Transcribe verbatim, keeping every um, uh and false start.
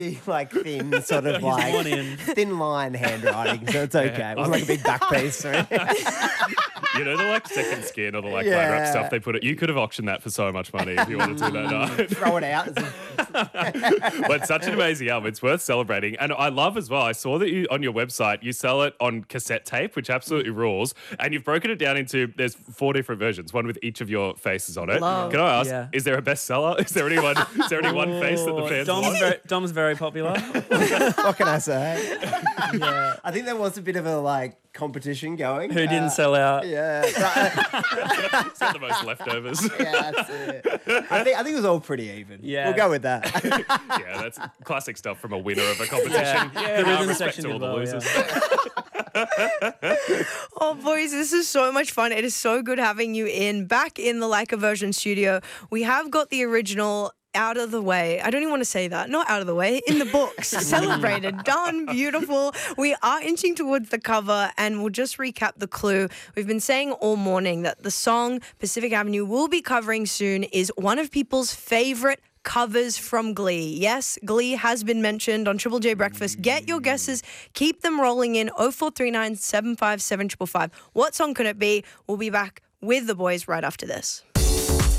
like thin, sort of He's worn like in. thin line handwriting, so it's okay. It wasn't like a big back piece or anything. You know, the like second skin or the like Yeah. lab wrap stuff they put it. You could have auctioned that for so much money if you wanted to that night. Throw it out. But it's such an amazing album. It's worth celebrating. And I love as well, I saw that you on your website, you sell it on cassette tape, which absolutely rules. And you've broken it down into, there's four different versions, one with each of your faces on it. Love. Can I ask, Yeah. is there a bestseller? Is there anyone, is there any one face that the fans Dom's love? very, Dom's very popular. What can I say? Yeah. I think there was a bit of a like competition going. Who didn't Uh, sell out? Yeah, but, It's got the most leftovers. yeah, that's it. I think I think it was all pretty even. Yeah. We'll go with that. Yeah, that's classic stuff from a winner of a competition. Yeah. Yeah, The rhythm respect section to all did the well, losers. Oh, boys, this is so much fun. It is so good having you in, back in the Like a Version studio. We have got the original out of the way. I don't even want to say that. Not out of the way. In the books. Celebrated. Done. Beautiful. We are inching towards the cover, and we'll just recap the clue. We've been saying all morning that the song Pacific Avenue we'll be covering soon is one of people's favourite covers from Glee. Yes, Glee has been mentioned on Triple J Breakfast. Get your guesses. Keep them rolling in. oh four three nine, seven five seven, five five five. What song could it be? We'll be back with the boys right after this.